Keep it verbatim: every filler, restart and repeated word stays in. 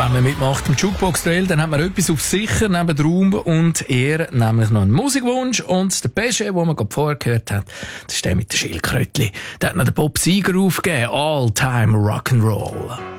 Wenn man mitmacht im Jukebox-Trail, dann hat man etwas auf sicher neben Raum und Ehre, nämlich noch einen Musikwunsch. Und der Pesche, den man gerade vorher gehört hat, das ist der mit den Schildkrötchen. Der hat noch den Bob Seger aufgegeben. All-Time Rock'n'Roll.